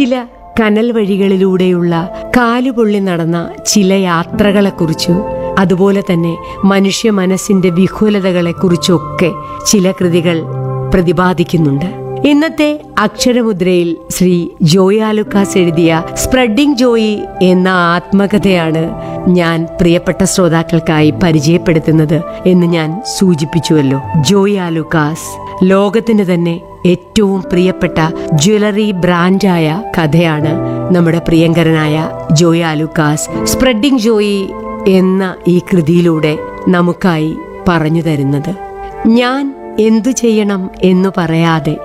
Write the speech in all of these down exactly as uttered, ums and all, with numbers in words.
ചില കനൽ വഴികളിലൂടെയുള്ള കാലുപൊള്ളി നടന്ന ചില യാത്രകളെക്കുറിച്ചു, അതുപോലെ തന്നെ മനുഷ്യ മനസ്സിന്റെ വിഹുലതകളെക്കുറിച്ചൊക്കെ ചില കൃതികൾ പ്രതിപാദിക്കുന്നുണ്ട്. ഇന്നത്തെ അക്ഷരമുദ്രയിൽ ശ്രീ ജോയ ലൂക്കാസ് എഴുതിയ സ്പ്രെഡിംഗ് ജോയി എന്ന ആത്മകഥയാണ് ഞാൻ പ്രിയപ്പെട്ട ശ്രോതാക്കൾക്കായി പരിചയപ്പെടുത്തുന്നത് എന്ന് ഞാൻ സൂചിപ്പിച്ചുവല്ലോ. ജോയ ലൂക്കാസ് ലോകത്തിന് തന്നെ ഏറ്റവും പ്രിയപ്പെട്ട ജ്വല്ലറി ബ്രാൻഡായ കഥയാണ് നമ്മുടെ പ്രിയങ്കരനായ ജോയ ലൂക്കാസ് സ്പ്രെഡിംഗ് ജോയി എന്ന ഈ കൃതിയിലൂടെ നമുക്കായി പറഞ്ഞു തരുന്നത്. ഞാൻ എന്തു ചെയ്യണം എന്നു പറയാതെ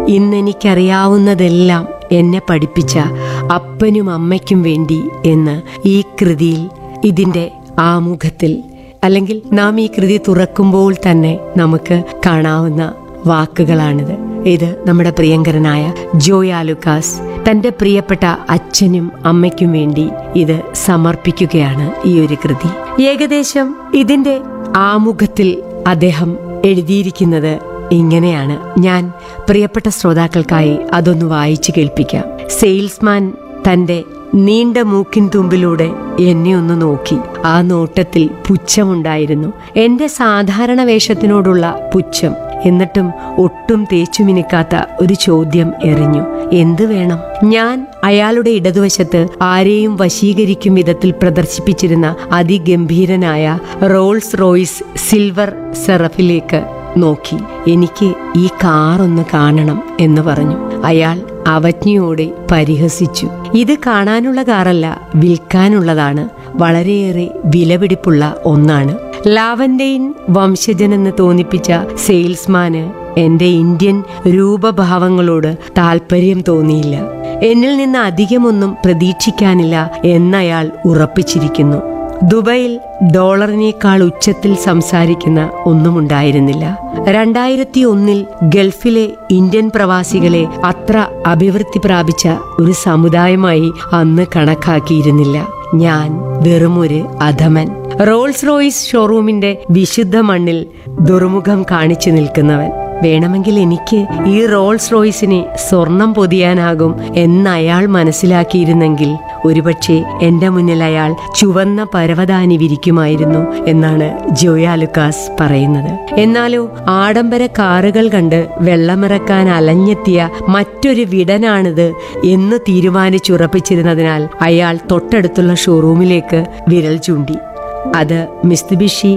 ഇന്നെനിക്കറിയാവുന്നതെല്ലാം എന്നെ പഠിപ്പിച്ച അപ്പനും അമ്മയ്ക്കും വേണ്ടി എന്ന് ഈ കൃതിയിൽ, ഇതിന്റെ ആമുഖത്തിൽ, അല്ലെങ്കിൽ നാം ഈ കൃതി തുറക്കുമ്പോൾ തന്നെ നമുക്ക് കാണാവുന്ന വാക്കുകളാണിത്. ഇത് നമ്മുടെ പ്രിയങ്കരനായ ജോയ ലൂക്കാസ് തന്റെ പ്രിയപ്പെട്ട അച്ഛനും അമ്മയ്ക്കും വേണ്ടി ഇത് സമർപ്പിക്കുകയാണ് ഈ ഒരു കൃതി. ഏകദേശം ഇതിന്റെ ആമുഖത്തിൽ അദ്ദേഹം എഴുതിയിരിക്കുന്നത് ഇങ്ങനെയാണ്. ഞാൻ പ്രിയപ്പെട്ട ശ്രോതാക്കൾക്കായി അതൊന്ന് വായിച്ചു കേൾപ്പിക്കാം. സെയിൽസ്മാൻ തന്റെ നീണ്ട മൂക്കിൻ തുമ്പിലൂടെ എന്നെ ഒന്ന് നോക്കി. ആ നോട്ടത്തിൽ പുച്ഛമുണ്ടായിരുന്നു, എന്റെ സാധാരണ വേഷത്തിനോടുള്ള പുച്ഛം. എന്നിട്ടും ഒട്ടും തേച്ചുമിനുക്കാത്ത ഒരു ചോദ്യം എറിഞ്ഞു. എന്ത് വേണം? ഞാൻ അയാളുടെ ഇടതുവശത്ത് ആരെയും വശീകരിക്കും വിധത്തിൽ പ്രദർശിപ്പിച്ചിരുന്ന അതിഗംഭീരനായ റോൾസ് റോയ്സ് സിൽവർ സെറഫിലേക്ക് നോക്കി. എനിക്ക് ഈ കാർ ഒന്ന് കാണണം എന്ന് പറഞ്ഞു. അയാൾ അവജ്ഞയോടെ പരിഹസിച്ചു. ഇത് കാണാനുള്ള കാറല്ല, വിൽക്കാനുള്ളതാണ്. വളരെയേറെ വിലപിടിപ്പുള്ള ഒന്നാണ്. ലാവൻഡൈൻ വംശജനെന്ന് തോന്നിപ്പിച്ച സെയിൽസ്മാന് എന്റെ ഇന്ത്യൻ രൂപഭാവങ്ങളോട് താല്പര്യം തോന്നിയില്ല. എന്നിൽ നിന്ന് അധികമൊന്നും പ്രതീക്ഷിക്കാനില്ല എന്നയാൾ ഉറപ്പിച്ചിരിക്കുന്നു. ദുബൈയിൽ ഡോളറിനേക്കാൾ ഉച്ചത്തിൽ സംസാരിക്കുന്ന ഒന്നുമുണ്ടായിരുന്നില്ല. രണ്ടായിരത്തി ഒന്നിൽ ഗൾഫിലെ ഇന്ത്യൻ പ്രവാസികളെ അത്ര അഭിവൃദ്ധി പ്രാപിച്ച ഒരു സമുദായമായി അന്ന് കണക്കാക്കിയിരുന്നില്ല. ഞാൻ വെറുമൊരു അധമൻ, റോൾസ് റോയ്സ് ഷോറൂമിന്റെ വിശുദ്ധ മണ്ണിൽ ദുർമുഖം കാണിച്ചു നിൽക്കുന്നവൻ. വേണമെങ്കിൽ എനിക്ക് ഈ റോൾസ് റോയ്സിനെ സ്വർണം പൊതിയാനാകും എന്നയാൾ മനസ്സിലാക്കിയിരുന്നെങ്കിൽ ഒരുപക്ഷെ എന്റെ മുന്നിൽ അയാൾ ചുവന്ന പരവതാനി വിരിക്കുമായിരുന്നു എന്നാണ് ജോയ ലൂക്കാസ് പറയുന്നത്. എന്നാലോ ആഡംബര കാറുകൾ കണ്ട് വെള്ളമിറക്കാൻ അലഞ്ഞെത്തിയ മറ്റൊരു വിടനാണിത് എന്ന് തീരുമാനിച്ചുറപ്പിച്ചിരുന്നതിനാൽ അയാൾ തൊട്ടടുത്തുള്ള ഷോറൂമിലേക്ക് വിരൽ ചൂണ്ടി. അത് മിസ്തുബിഷി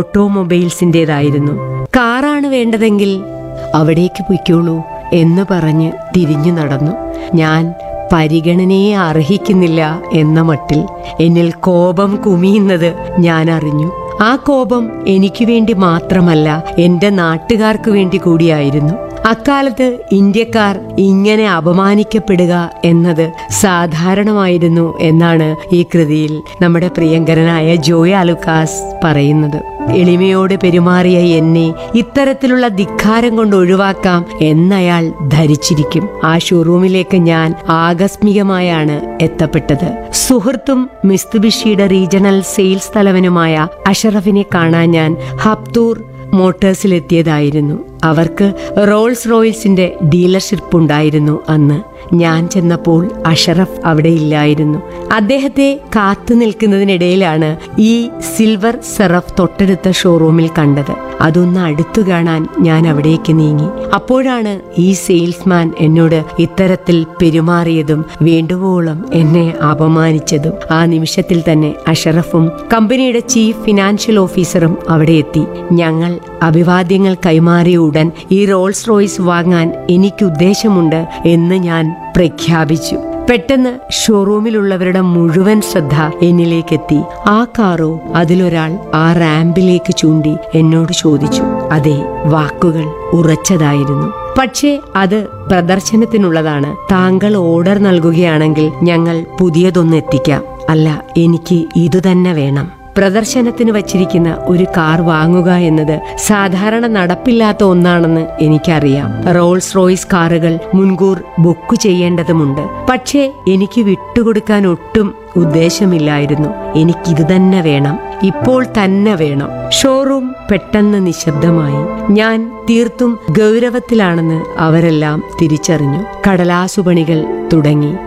ഓട്ടോമൊബൈൽസിന്റേതായിരുന്നു. കാറാണ് വേണ്ടതെങ്കിൽ അവിടേക്ക് പൊയ്ക്കോളൂ എന്ന് പറഞ്ഞ് തിരിഞ്ഞു നടന്നു. ഞാൻ പരിഗണനയെ അർഹിക്കുന്നില്ല എന്ന മട്ടിൽ എന്നിൽ കോപം കുമിയുന്നത് ഞാൻ അറിഞ്ഞു. ആ കോപം എനിക്ക് വേണ്ടി മാത്രമല്ല, എന്റെ നാട്ടുകാർക്ക് വേണ്ടി കൂടിയായിരുന്നു. അക്കാലത്ത് ഇന്ത്യക്കാർ ഇങ്ങനെ അപമാനിക്കപ്പെടുക എന്നത് സാധാരണമായിരുന്നു എന്നാണ് ഈ കൃതിയിൽ നമ്മുടെ പ്രിയങ്കരനായ ജോയ ലൂക്കാസ് പറയുന്നത്. എളിമയോട് പെരുമാറിയ എന്നെ ഇത്തരത്തിലുള്ള ധിക്കാരം കൊണ്ട് ഒഴിവാക്കാം എന്നയാൾ ധരിച്ചിരിക്കും. ആ ഷോറൂമിലേക്ക് ഞാൻ ആകസ്മികമായാണ് എത്തപ്പെട്ടത്. സുഹൃത്തും മിസ്തുബിഷിയുടെ റീജിയണൽ സെയിൽസ് തലവനുമായ അഷറഫിനെ കാണാൻ ഞാൻ ഹബ്തൂർ മോട്ടേഴ്സിലെത്തിയതായിരുന്നു. അവർക്ക് റോൾസ് റോയ്സിന്റെ ഡീലർഷിപ്പ് ഉണ്ടായിരുന്നു. അന്ന് ഞാൻ ചെന്നപ്പോൾ അഷറഫ് അവിടെ ഇല്ലായിരുന്നു. അദ്ദേഹത്തെ കാത്തു നിൽക്കുന്നതിനിടയിലാണ് ഈ സിൽവർ സെറഫ് തൊട്ടടുത്ത ഷോറൂമിൽ കണ്ടത്. അതൊന്ന് അടുത്തു കാണാൻ ഞാൻ അവിടേക്ക് നീങ്ങി. അപ്പോഴാണ് ഈ സെയിൽസ്മാൻ എന്നോട് ഇത്തരത്തിൽ പെരുമാറിയതും വേണ്ടുവോളം എന്നെ അപമാനിച്ചതും. ആ നിമിഷത്തിൽ തന്നെ അഷറഫും കമ്പനിയുടെ ചീഫ് ഫിനാൻഷ്യൽ ഓഫീസറും അവിടെ എത്തി. ഞങ്ങൾ അഭിവാദ്യങ്ങൾ കൈമാറിയ ഉടൻ ഈ റോൾസ് റോയ്സ് വാങ്ങാൻ എനിക്ക് ഉദ്ദേശമുണ്ട് എന്ന് ഞാൻ പ്രഖ്യാപിച്ചു. പെട്ടെന്ന് ഷോറൂമിലുള്ളവരുടെ മുഴുവൻ ശ്രദ്ധ എന്നിലേക്കെത്തി. ആ കാറോ? അതിലൊരാൾ ആ റാമ്പിലേക്ക് ചൂണ്ടി എന്നോട് ചോദിച്ചു. അതെ, വാക്കുകൾ ഉറച്ചതായിരുന്നു. പക്ഷേ അത് പ്രദർശനത്തിനുള്ളതാണ്. താങ്കൾ ഓർഡർ നൽകുകയാണെങ്കിൽ ഞങ്ങൾ പുതിയതൊന്ന് എത്തിക്കാം. അല്ല, എനിക്ക് ഇതുതന്നെ വേണം. പ്രദർശനത്തിന് വച്ചിരിക്കുന്ന ഒരു കാർ വാങ്ങുക എന്നത് സാധാരണ നടപ്പില്ലാത്ത ഒന്നാണെന്ന് എനിക്കറിയാം. റോൾസ് റോയ്സ് കാറുകൾ മുൻകൂർ ബുക്ക് ചെയ്യേണ്ടതുമുണ്ട്. പക്ഷേ എനിക്ക് വിട്ടുകൊടുക്കാൻ ഒട്ടും ഉദ്ദേശമില്ലായിരുന്നു. എനിക്കിത് തന്നെ വേണം, ഇപ്പോൾ തന്നെ വേണം. ഷോറൂം പെട്ടെന്ന് നിശബ്ദമായി. ഞാൻ തീർത്തും ഗൗരവത്തിലാണെന്ന് അവരെല്ലാം തിരിച്ചറിഞ്ഞു. കടലാസുപണികൾ തുടങ്ങി.